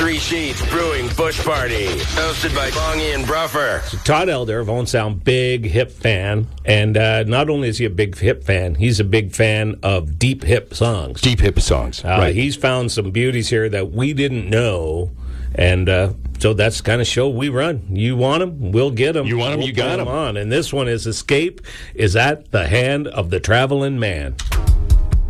Three Sheets Brewing Bush Party, hosted by Bongie and Bruffer. Todd Elder of Owen Sound, big hip fan. And not only is he a big hip fan, he's a big fan of deep hip songs. Deep hip songs, right. He's found some beauties here that we didn't know. And so that's the kind of show we run. You want them, we'll get them. You want them, you got them. On. And this one is Escape is at the Hand of the Traveling Man.